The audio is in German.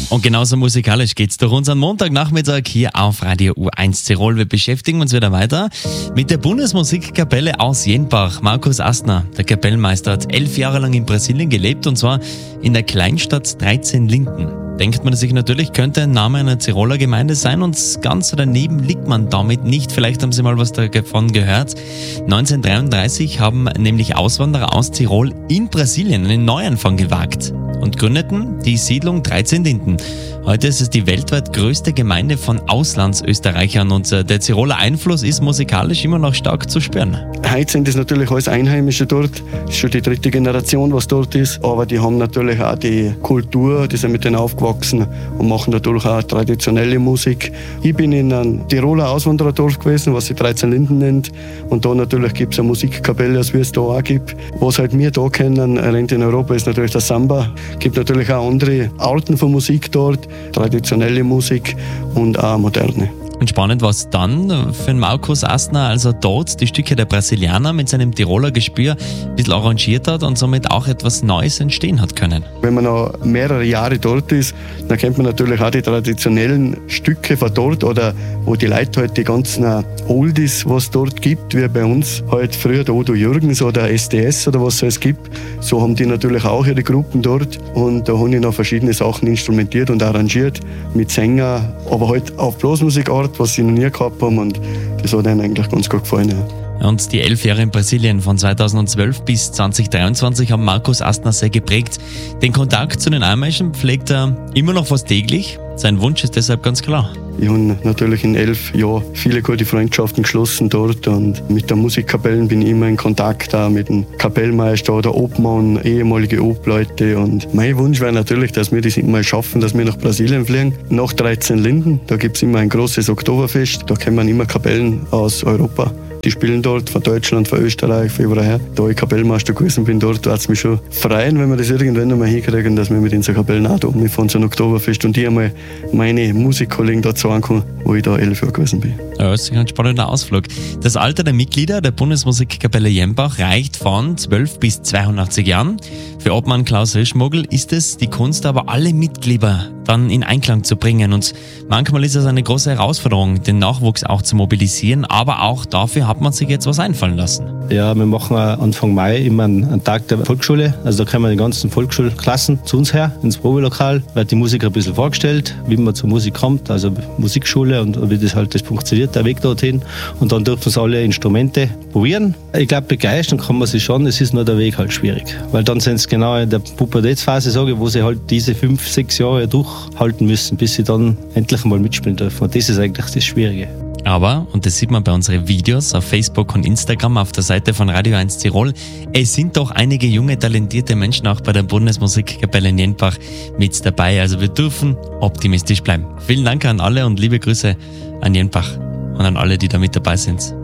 Und genauso musikalisch geht's durch unseren Montagnachmittag hier auf Radio U1 Tirol. Wir beschäftigen uns wieder weiter mit der Bundesmusikkapelle aus Jenbach. Markus Astner, der Kapellmeister, hat 11 Jahre lang in Brasilien gelebt, und zwar in der Kleinstadt 13 Linden. Denkt man sich natürlich, könnte ein Name einer Tiroler Gemeinde sein, und ganz daneben liegt man damit nicht. Vielleicht haben Sie mal was davon gehört. 1933 haben nämlich Auswanderer aus Tirol in Brasilien einen Neuanfang gewagt und gründeten die Siedlung 13 Linden. Heute ist es die weltweit größte Gemeinde von Auslandsösterreichern, und der Tiroler Einfluss ist musikalisch immer noch stark zu spüren. Heute sind es natürlich alles Einheimische dort. Das ist schon die 3. Generation, was dort ist. Aber die haben natürlich auch die Kultur, die sind mit denen aufgewachsen und machen natürlich auch traditionelle Musik. Ich bin in einem Tiroler Auswandererdorf gewesen, was sich 13 Linden nennt. Und da natürlich gibt es eine Musikkapelle, wie es da auch gibt. Was halt wir da kennen, rennt in Europa, ist natürlich der Samba. Es gibt natürlich auch andere Arten von Musik dort. Traditionelle Musik und auch moderne. Und spannend war es dann für den Markus Astner, als er dort die Stücke der Brasilianer mit seinem Tiroler Gespür ein bisschen arrangiert hat und somit auch etwas Neues entstehen hat können. Wenn man noch mehrere Jahre dort ist, dann kennt man natürlich auch die traditionellen Stücke von dort, oder wo die Leute halt die ganzen Oldies, was es dort gibt, wie bei uns halt früher der Udo Jürgens oder SDS oder was es alles gibt. So haben die natürlich auch ihre Gruppen dort, und da habe ich noch verschiedene Sachen instrumentiert und arrangiert mit Sänger, aber halt auf Blasmusikart, was sie noch nie gehabt haben, und das hat ihnen eigentlich ganz gut gefallen. Ja. Und die 11 Jahre in Brasilien von 2012 bis 2023 haben Markus Astner sehr geprägt. Den Kontakt zu den Einheimischen pflegt er immer noch fast täglich. Sein Wunsch ist deshalb ganz klar. Ich habe natürlich in 11 Jahren viele gute Freundschaften geschlossen dort, und mit den Musikkapellen bin ich immer in Kontakt, auch mit dem Kapellmeister oder Obmann, ehemalige Obleute. Und mein Wunsch wäre natürlich, dass wir das mal schaffen, dass wir nach Brasilien fliegen, nach 13 Linden. Da gibt es immer ein großes Oktoberfest, da kommen immer Kapellen aus Europa. Die spielen dort, von Deutschland, von Österreich, von überall her. Da ich Kapellmeister gewesen bin dort, würde es mich schon freuen, wenn wir das irgendwann einmal hinkriegen, dass wir mit unseren Kapellen auch da mitfahren zu einem Oktoberfest und ich einmal meine Musikkollegen da zeigen kann, wo ich da 11 Jahre gewesen bin. Ja, das ist ein spannender Ausflug. Das Alter der Mitglieder der Bundesmusikkapelle Jenbach reicht von 12 bis 82 Jahren. Für Obmann Klaus Hirschmogel ist es die Kunst, aber alle Mitglieder dann in Einklang zu bringen. Und manchmal ist es eine große Herausforderung, den Nachwuchs auch zu mobilisieren, aber auch dafür hat man sich jetzt was einfallen lassen. Ja, wir machen Anfang Mai immer einen Tag der Volksschule. Also da kommen die ganzen Volksschulklassen zu uns her, ins Probelokal, wird die Musik ein bisschen vorgestellt, wie man zur Musik kommt, also Musikschule und wie das funktioniert, der Weg dorthin. Und dann dürfen sie alle Instrumente probieren. Ich glaube, begeistern kann man sich schon, es ist nur der Weg halt schwierig. Weil dann sind sie genau in der Pubertätsphase, wo sie halt diese 5, 6 Jahre durchhalten müssen, bis sie dann endlich mal mitspielen dürfen. Und das ist eigentlich das Schwierige. Aber, und das sieht man bei unseren Videos auf Facebook und Instagram auf der Seite von Radio 1 Tirol, es sind doch einige junge, talentierte Menschen auch bei der Bundesmusikkapelle in Jenbach mit dabei. Also wir dürfen optimistisch bleiben. Vielen Dank an alle und liebe Grüße an Jenbach und an alle, die da mit dabei sind.